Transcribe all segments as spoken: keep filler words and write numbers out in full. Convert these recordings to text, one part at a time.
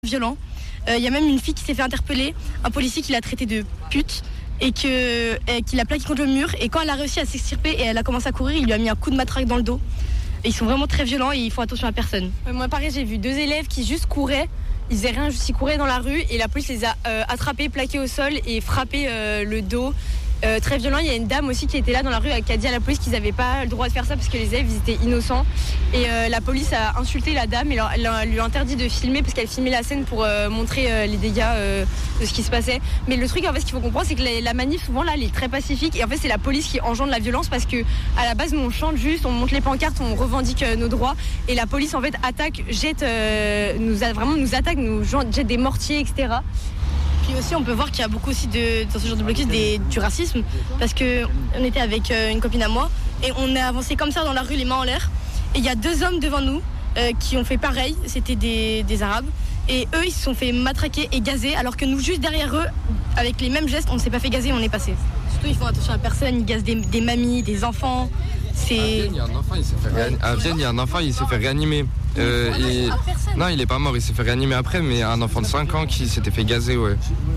Violent. Il euh, y a même une fille qui s'est fait interpeller, un policier qui l'a traité de pute et que et qui l'a plaqué contre le mur. Et quand elle a réussi à s'extirper et elle a commencé à courir, il lui a mis un coup de matraque dans le dos. Et ils sont vraiment très violents et ils font attention à personne. Ouais, moi pareil, j'ai vu deux élèves qui juste couraient. Ils faisaient rien, juste ils couraient dans la rue et la police les a euh, attrapés, plaqués au sol et frappé euh, le dos. Euh, très violent. Il y a une dame aussi qui était là dans la rue qui a dit à la police qu'ils n'avaient pas le droit de faire ça parce que les élèves ils étaient innocents et euh, la police a insulté la dame et leur, leur, lui a interdit de filmer parce qu'elle filmait la scène pour euh, montrer euh, les dégâts euh, de ce qui se passait. Mais le truc en fait ce qu'il faut comprendre c'est que la, la manif souvent là elle est très pacifique et en fait c'est la police qui engendre la violence parce que à la base nous on chante juste, on monte les pancartes, on revendique euh, nos droits et la police en fait attaque, jette, euh, nous a, vraiment nous attaque, nous jette des mortiers et cetera. Puis aussi, on peut voir qu'il y a beaucoup aussi de, dans ce genre de blocus des, du racisme parce qu'on était avec euh, une copine à moi et on a avancé comme ça dans la rue, les mains en l'air. Et il y a deux hommes devant nous euh, qui ont fait pareil, c'était des, des Arabes. Et eux, ils se sont fait matraquer et gazer alors que nous, juste derrière eux, avec les mêmes gestes, on ne s'est pas fait gazer, on est passé. Surtout, ils font attention à personne, ils gazent des, des mamies, des enfants. C'est... À Vienne, il y a un enfant, il s'est fait, réan... à Vienne, il y a un enfant, il s'est fait réanimer. Euh, et... Non, il est pas mort, il s'est fait réanimer après, mais un enfant de cinq ans qui s'était fait gazer, ouais.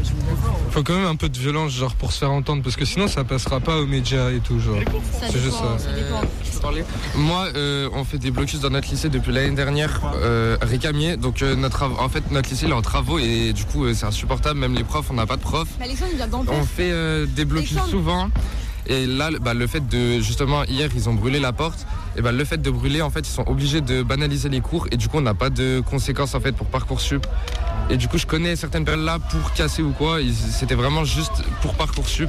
Faut quand même un peu de violence, genre, pour se faire entendre, parce que sinon ça passera pas aux médias et tout, genre. Ça c'est dépend, juste ça. ça dépend. Euh, je peux parler Moi, euh, on fait des blocus dans notre lycée depuis l'année dernière, euh, Récamier. Donc, euh, notre, en fait, notre lycée il est en travaux et du coup, euh, c'est insupportable. Même les profs, on n'a pas de profs. Alexandre, il vient d'Anvers. On fait euh, des blocus Alexandre. souvent. Et là, bah, le fait de, justement, hier, ils ont brûlé la porte. Et bah, le fait de brûler, en fait, ils sont obligés de banaliser les cours. Et du coup, on n'a pas de conséquences, en fait, pour Parcoursup. Et du coup, je connais certaines périodes là pour casser ou quoi. Ils, c'était vraiment juste pour Parcoursup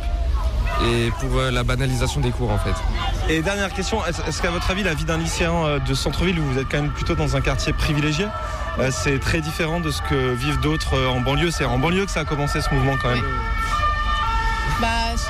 et pour euh, la banalisation des cours, en fait. Et dernière question, est-ce, est-ce qu'à votre avis, la vie d'un lycéen de centre-ville, où vous êtes quand même plutôt dans un quartier privilégié, euh, c'est très différent de ce que vivent d'autres en banlieue? C'est en banlieue que ça a commencé ce mouvement, quand même. Bah,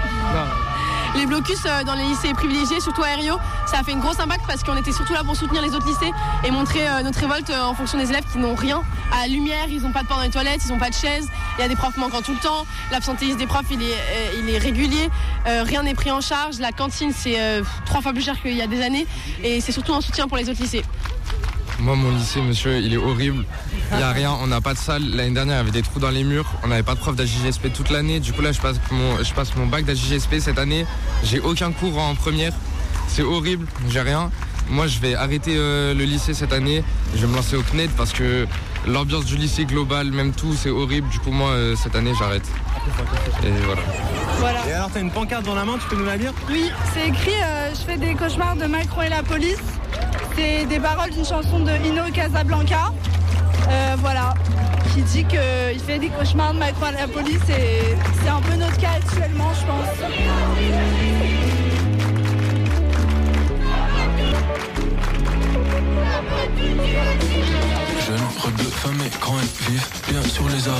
les blocus dans les lycées privilégiés, surtout à Herriot, ça a fait une grosse impact parce qu'on était surtout là pour soutenir les autres lycées et montrer notre révolte en fonction des élèves qui n'ont rien. À la lumière, ils n'ont pas de porte dans les toilettes, ils n'ont pas de chaise, il y a des profs manquant tout le temps, l'absentéisme des profs il est, euh, il est régulier, euh, rien n'est pris en charge, la cantine c'est euh, trois fois plus cher qu'il y a des années et c'est surtout un soutien pour les autres lycées. Moi, mon lycée, monsieur, il est horrible. Il n'y a rien, on n'a pas de salle. L'année dernière, il y avait des trous dans les murs. On n'avait pas de prof d'A J G S P toute l'année. Du coup, là, je passe mon, je passe mon bac d'A J G S P cette année. J'ai aucun cours en première. C'est horrible, j'ai rien. Moi, je vais arrêter euh, le lycée cette année. Je vais me lancer au C N E D parce que l'ambiance du lycée global, même tout, c'est horrible. Du coup, moi, euh, cette année, j'arrête. Et voilà. Voilà. Et alors, t'as une pancarte dans la main, tu peux nous la lire? Oui, c'est écrit euh, « Je fais des cauchemars de Macron et la police ». C'est des paroles d'une chanson de Hino Casablanca, euh, voilà, qui dit qu'il fait des cauchemars de Macron et la police et c'est un peu notre cas actuellement, je pense. Jeune, robe de femme et quand elle vivent bien sur les arbres.